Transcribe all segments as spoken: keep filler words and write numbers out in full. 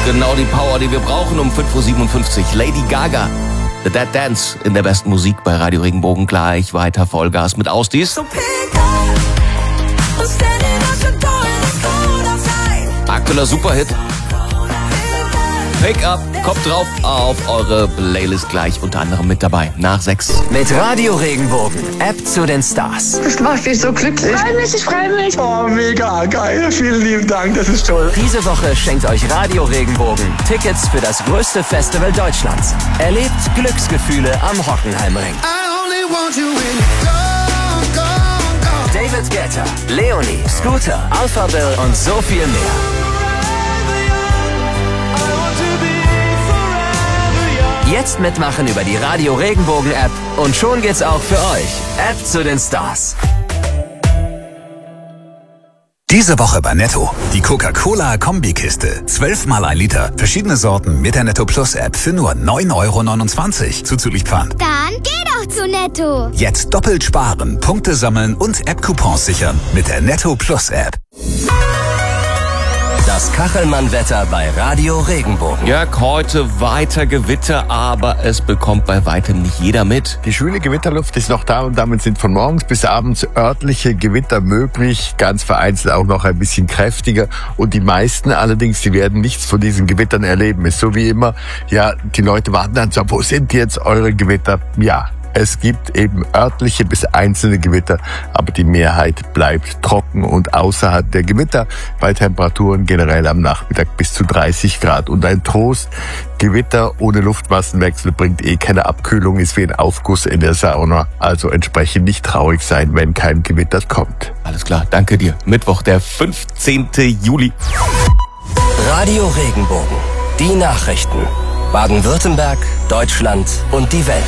Genau die Power, die wir brauchen um fünf Uhr siebenundfünfzig. Lady Gaga, The Dead Dance in der besten Musik bei Radio Regenbogen. Gleich weiter Vollgas mit Ausdies. Aktueller Superhit. Pick Up, kommt drauf auf eure Playlist gleich unter anderem mit dabei. Nach sechs. Mit Radio Regenbogen, App zu den Stars. Das macht mich so glücklich. Ich freue mich, ich freue mich. Oh, mega geil. Vielen lieben Dank, das ist toll. Diese Woche schenkt euch Radio Regenbogen Tickets für das größte Festival Deutschlands. Erlebt Glücksgefühle am Hockenheimring. David Guetta, Leonie, Scooter, Alpha Bill und so viel mehr. Jetzt mitmachen über die Radio Regenbogen App und schon geht's auch für euch. App zu den Stars. Diese Woche bei Netto. Die Coca-Cola Kombikiste. zwölf mal ein Liter. Verschiedene Sorten mit der Netto Plus App für nur neun Euro neunundzwanzig. Zuzüglich Pfand. Dann geh doch zu Netto. Jetzt doppelt sparen, Punkte sammeln und App-Coupons sichern mit der Netto Plus App. Das Kachelmann-Wetter bei Radio Regenbogen. Jörg, heute weiter Gewitter, aber es bekommt bei weitem nicht jeder mit. Die schwüle Gewitterluft ist noch da und damit sind von morgens bis abends örtliche Gewitter möglich, ganz vereinzelt auch noch ein bisschen kräftiger. Und die meisten allerdings, die werden nichts von diesen Gewittern erleben. Ist so wie immer, ja, die Leute warten dann so, wo sind jetzt eure Gewitter? Ja, es gibt eben örtliche bis einzelne Gewitter, aber die Mehrheit bleibt trocken und außerhalb der Gewitter bei Temperaturen generell am Nachmittag bis zu dreißig Grad. Und ein Trost, Gewitter ohne Luftmassenwechsel bringt eh keine Abkühlung, ist wie ein Aufguss in der Sauna. Also entsprechend nicht traurig sein, wenn kein Gewitter kommt. Alles klar, danke dir. Mittwoch, der fünfzehnte Juli. Radio Regenbogen, die Nachrichten. Baden-Württemberg, Deutschland und die Welt.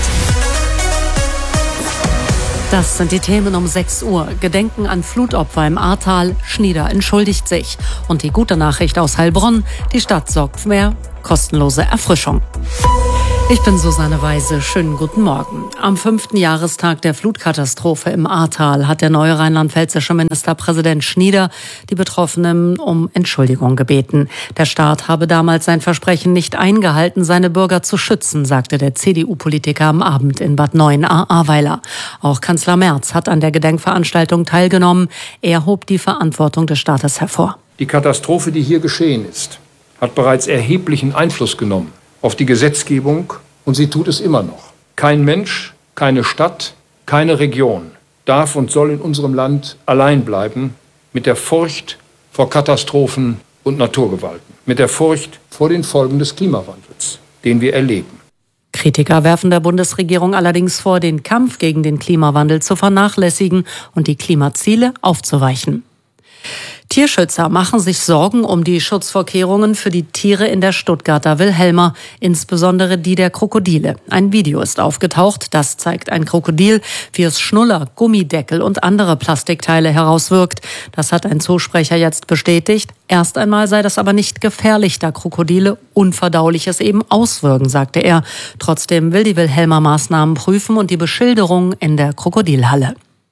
Das sind die Themen um sechs Uhr. Gedenken an Flutopfer im Ahrtal. Schnieder entschuldigt sich. Und die gute Nachricht aus Heilbronn. Die Stadt sorgt für mehr kostenlose Erfrischung. Ich bin Susanne Weise. Schönen guten Morgen. Am fünften Jahrestag der Flutkatastrophe im Ahrtal hat der neue rheinland-pfälzische Ministerpräsident Schnieder die Betroffenen um Entschuldigung gebeten. Der Staat habe damals sein Versprechen nicht eingehalten, seine Bürger zu schützen, sagte der C D U-Politiker am Abend in Bad Neuenahr-Ahrweiler. Auch Kanzler Merz hat an der Gedenkveranstaltung teilgenommen. Er hob die Verantwortung des Staates hervor. Die Katastrophe, die hier geschehen ist, hat bereits erheblichen Einfluss genommen auf die Gesetzgebung und sie tut es immer noch. Kein Mensch, keine Stadt, keine Region darf und soll in unserem Land allein bleiben mit der Furcht vor Katastrophen und Naturgewalten, mit der Furcht vor den Folgen des Klimawandels, den wir erleben. Kritiker werfen der Bundesregierung allerdings vor, den Kampf gegen den Klimawandel zu vernachlässigen und die Klimaziele aufzuweichen. Tierschützer machen sich Sorgen um die Schutzvorkehrungen für die Tiere in der Stuttgarter Wilhelma, insbesondere die der Krokodile. Ein Video ist aufgetaucht, das zeigt ein Krokodil, wie es Schnuller, Gummideckel und andere Plastikteile herauswirkt. Das hat ein Zusprecher jetzt bestätigt. Erst einmal sei das aber nicht gefährlich, da Krokodile Unverdauliches eben auswirken, sagte er. Trotzdem will die Wilhelma Maßnahmen prüfen und die Beschilderung in der Krokodilhalle.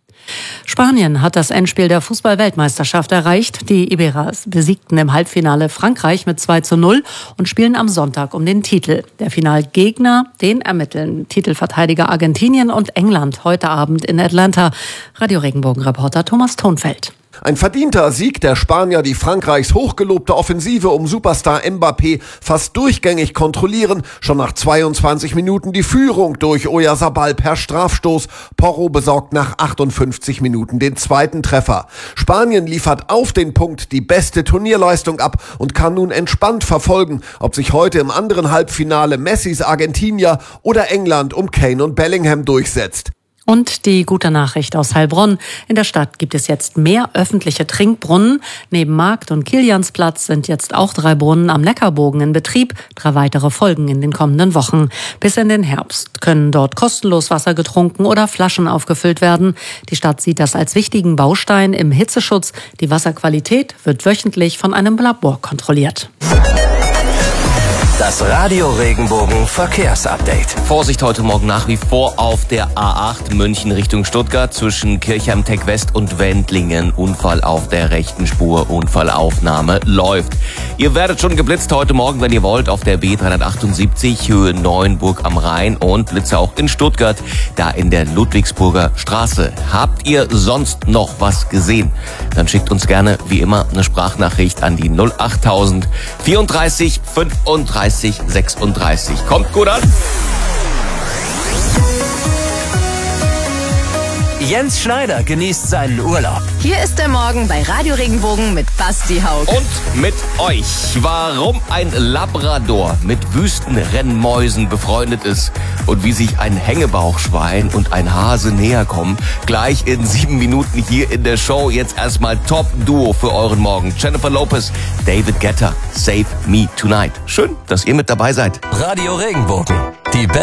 Spanien hat das Endspiel der Fußball-Weltmeisterschaft erreicht. Die Iberas besiegten im Halbfinale Frankreich mit zwei zu null und spielen am Sonntag um den Titel. Der Finalgegner, den ermitteln Titelverteidiger Argentinien und England heute Abend in Atlanta. Radio Regenbogen-Reporter Thomas Thonfeld. Ein verdienter Sieg der Spanier, die Frankreichs hochgelobte Offensive um Superstar Mbappé fast durchgängig kontrollieren. Schon nach zweiundzwanzig Minuten die Führung durch Oyarzabal per Strafstoß. Porro besorgt nach achtundfünfzig Minuten den zweiten Treffer. Spanien liefert auf den Punkt die beste Turnierleistung ab und kann nun entspannt verfolgen, ob sich heute im anderen Halbfinale Messis Argentinier oder England um Kane und Bellingham durchsetzt. Und die gute Nachricht aus Heilbronn. In der Stadt gibt es jetzt mehr öffentliche Trinkbrunnen. Neben Markt- und Kiliansplatz sind jetzt auch drei Brunnen am Neckarbogen in Betrieb. Drei weitere folgen in den kommenden Wochen. Bis in den Herbst können dort kostenlos Wasser getrunken oder Flaschen aufgefüllt werden. Die Stadt sieht das als wichtigen Baustein im Hitzeschutz. Die Wasserqualität wird wöchentlich von einem Labor kontrolliert. Das Radio Regenbogen Verkehrsupdate. Vorsicht heute Morgen nach wie vor auf der A acht München Richtung Stuttgart zwischen Kirchheim-Tech West und Wendlingen. Unfall auf der rechten Spur, Unfallaufnahme läuft. Ihr werdet schon geblitzt heute Morgen, wenn ihr wollt, auf der B dreihundertachtundsiebzig Höhe Neuenburg am Rhein und Blitze auch in Stuttgart, da in der Ludwigsburger Straße. Habt ihr sonst noch was gesehen? Dann schickt uns gerne, wie immer, eine Sprachnachricht an die null achttausend vierunddreißig fünfunddreißig sechsunddreißig. Kommt gut an! Jens Schneider genießt seinen Urlaub. Hier ist der Morgen bei Radio Regenbogen mit Basti Haug. Und mit euch. Warum ein Labrador mit Wüstenrennmäusen befreundet ist und wie sich ein Hängebauchschwein und ein Hase näher kommen, gleich in sieben Minuten hier in der Show. Jetzt erstmal Top-Duo für euren Morgen. Jennifer Lopez, David Guetta, Save Me Tonight. Schön, dass ihr mit dabei seid. Radio Regenbogen, die Best